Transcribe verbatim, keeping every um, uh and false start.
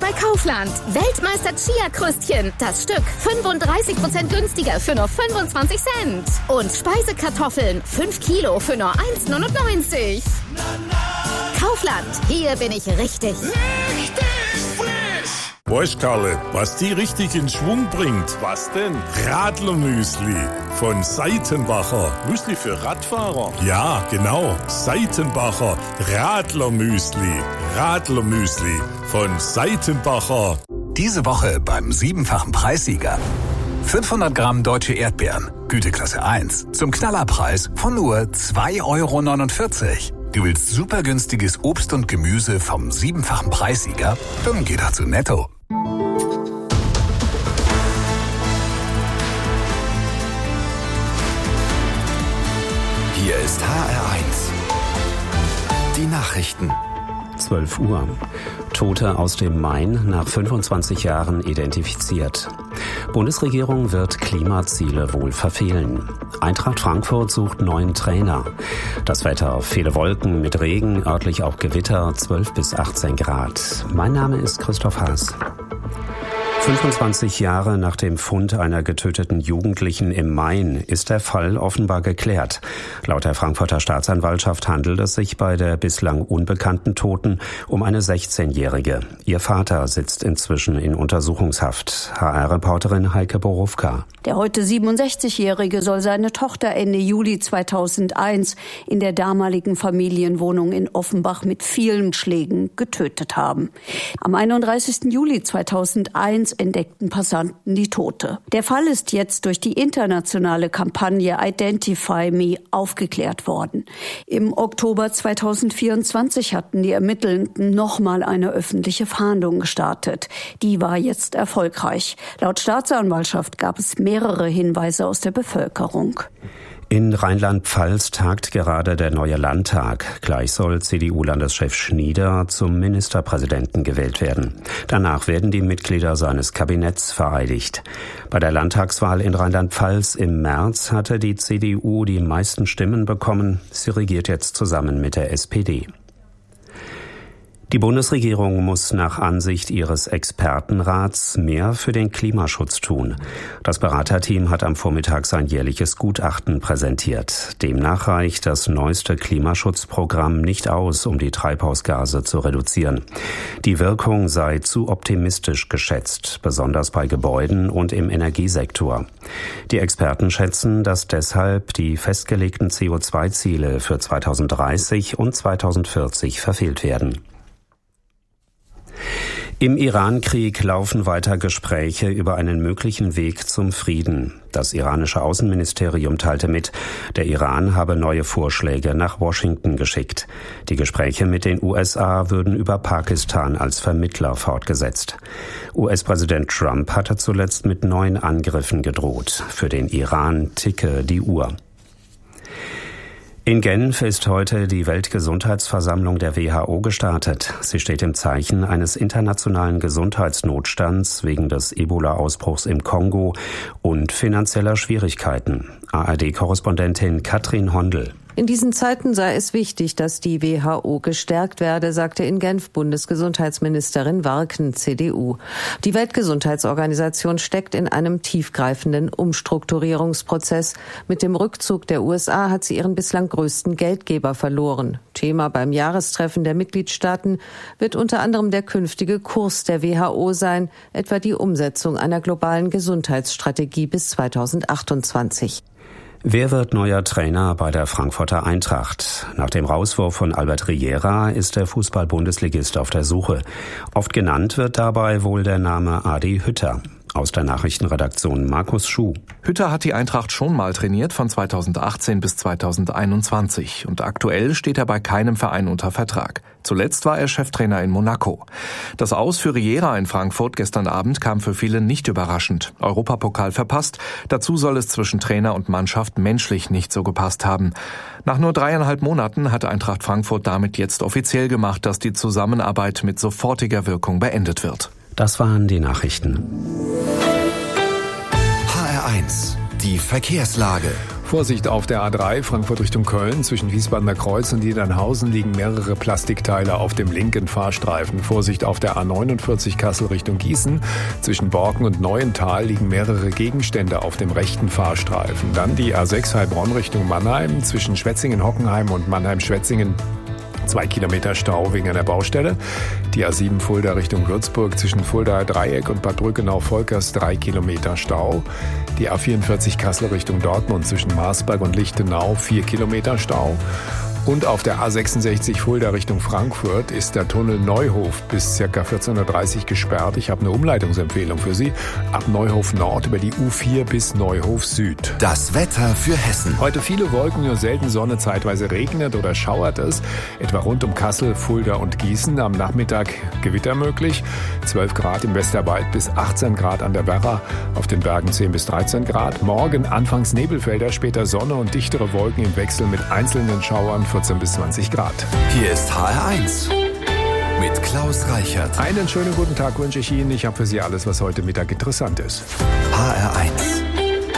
bei Kaufland. Weltmeister Chia-Krüstchen. Das Stück fünfunddreißig Prozent günstiger für nur fünfundzwanzig Cent. Und Speisekartoffeln. fünf Kilo für nur eins neunundneunzig. Kaufland. Hier bin ich richtig. Richtig frisch. Weißt, Karle, was die richtig in Schwung bringt? Was denn? Radlermüsli von Seitenbacher. Müsli für Radfahrer? Ja, genau. Seitenbacher Radlermüsli. Radlermüsli von Seitenbacher. Diese Woche beim siebenfachen Preissieger. fünfhundert Gramm deutsche Erdbeeren, Güteklasse eins, zum Knallerpreis von nur zwei Euro neunundvierzig. Du willst super günstiges Obst und Gemüse vom siebenfachen Preissieger? Dann geh doch zu Netto. Hier ist H R eins. Die Nachrichten. zwölf Uhr. Tote aus dem Main nach fünfundzwanzig Jahren identifiziert. Bundesregierung wird Klimaziele wohl verfehlen. Eintracht Frankfurt sucht neuen Trainer. Das Wetter, viele Wolken mit Regen, örtlich auch Gewitter, zwölf bis achtzehn Grad. Mein Name ist Christoph Haas. fünfundzwanzig Jahre nach dem Fund einer getöteten Jugendlichen im Main ist der Fall offenbar geklärt. Laut der Frankfurter Staatsanwaltschaft handelt es sich bei der bislang unbekannten Toten um eine sechzehnjährige. Ihr Vater sitzt inzwischen in Untersuchungshaft. H R-Reporterin Heike Borowka. Der heute siebenundsechzigjährige soll seine Tochter Ende Juli zweitausendeins in der damaligen Familienwohnung in Offenbach mit vielen Schlägen getötet haben. Am einunddreißigsten Juli zweitausendeins entdeckten Passanten die Tote. Der Fall ist jetzt durch die internationale Kampagne Identify Me aufgeklärt worden. Im Oktober zweitausendvierundzwanzig hatten die Ermittelnden nochmal eine öffentliche Fahndung gestartet. Die war jetzt erfolgreich. Laut Staatsanwaltschaft gab es mehrere Hinweise aus der Bevölkerung. In Rheinland-Pfalz tagt gerade der neue Landtag. Gleich soll C D U-Landeschef Schnieder zum Ministerpräsidenten gewählt werden. Danach werden die Mitglieder seines Kabinetts vereidigt. Bei der Landtagswahl in Rheinland-Pfalz im März hatte die C D U die meisten Stimmen bekommen. Sie regiert jetzt zusammen mit der S P D. Die Bundesregierung muss nach Ansicht ihres Expertenrats mehr für den Klimaschutz tun. Das Beraterteam hat am Vormittag sein jährliches Gutachten präsentiert. Demnach reicht das neueste Klimaschutzprogramm nicht aus, um die Treibhausgase zu reduzieren. Die Wirkung sei zu optimistisch geschätzt, besonders bei Gebäuden und im Energiesektor. Die Experten schätzen, dass deshalb die festgelegten C O zwei Ziele für zweitausenddreißig und zweitausendvierzig verfehlt werden. Im Iran-Krieg laufen weiter Gespräche über einen möglichen Weg zum Frieden. Das iranische Außenministerium teilte mit, der Iran habe neue Vorschläge nach Washington geschickt. Die Gespräche mit den U S A würden über Pakistan als Vermittler fortgesetzt. U S-Präsident Trump hatte zuletzt mit neuen Angriffen gedroht. Für den Iran ticke die Uhr. In Genf ist heute die Weltgesundheitsversammlung der W H O gestartet. Sie steht im Zeichen eines internationalen Gesundheitsnotstands wegen des Ebola-Ausbruchs im Kongo und finanzieller Schwierigkeiten. A R D-Korrespondentin Katrin Hondel. In diesen Zeiten sei es wichtig, dass die W H O gestärkt werde, sagte in Genf Bundesgesundheitsministerin Warken, C D U. Die Weltgesundheitsorganisation steckt in einem tiefgreifenden Umstrukturierungsprozess. Mit dem Rückzug der U S A hat sie ihren bislang größten Geldgeber verloren. Thema beim Jahrestreffen der Mitgliedstaaten wird unter anderem der künftige Kurs der W H O sein, etwa die Umsetzung einer globalen Gesundheitsstrategie bis zweitausendachtundzwanzig. Wer wird neuer Trainer bei der Frankfurter Eintracht? Nach dem Rauswurf von Albert Riera ist der Fußball-Bundesligist auf der Suche. Oft genannt wird dabei wohl der Name Adi Hütter. Aus der Nachrichtenredaktion Markus Schuh. Hütter hat die Eintracht schon mal trainiert von zweitausendachtzehn bis zweitausendeinundzwanzig und aktuell steht er bei keinem Verein unter Vertrag. Zuletzt war er Cheftrainer in Monaco. Das Aus für Riera in Frankfurt gestern Abend kam für viele nicht überraschend. Europapokal verpasst. Dazu soll es zwischen Trainer und Mannschaft menschlich nicht so gepasst haben. Nach nur dreieinhalb Monaten hat Eintracht Frankfurt damit jetzt offiziell gemacht, dass die Zusammenarbeit mit sofortiger Wirkung beendet wird. Das waren die Nachrichten. H R eins, die Verkehrslage. Vorsicht auf der A drei Frankfurt Richtung Köln. Zwischen Wiesbadener Kreuz und Niedernhausen liegen mehrere Plastikteile auf dem linken Fahrstreifen. Vorsicht auf der A neunundvierzig Kassel Richtung Gießen. Zwischen Borken und Neuental liegen mehrere Gegenstände auf dem rechten Fahrstreifen. Dann die A sechs Heilbronn Richtung Mannheim. Zwischen Schwetzingen-Hockenheim und Mannheim-Schwetzingen Zwei Kilometer Stau wegen einer Baustelle. Die A sieben Fulda Richtung Würzburg zwischen Fuldaer Dreieck und Bad Brückenau-Volkers drei Kilometer Stau. Die A vierundvierzig Kassel Richtung Dortmund zwischen Marsberg und Lichtenau vier Kilometer Stau. Und auf der A sechsundsechzig Fulda Richtung Frankfurt ist der Tunnel Neuhof bis ca. vierzehn Uhr dreißig gesperrt. Ich habe eine Umleitungsempfehlung für Sie. Ab Neuhof Nord über die U vier bis Neuhof Süd. Das Wetter für Hessen. Heute viele Wolken, nur selten Sonne, zeitweise regnet oder schauert es. Etwa rund um Kassel, Fulda und Gießen. Am Nachmittag Gewitter möglich. zwölf Grad im Westerwald bis achtzehn Grad an der Werra. Auf den Bergen zehn bis dreizehn Grad. Morgen anfangs Nebelfelder, später Sonne und dichtere Wolken im Wechsel mit einzelnen Schauern. vierzehn bis zwanzig Grad. Hier ist H R eins mit Klaus Reichert. Einen schönen guten Tag wünsche ich Ihnen. Ich habe für Sie alles, was heute Mittag interessant ist. H R eins.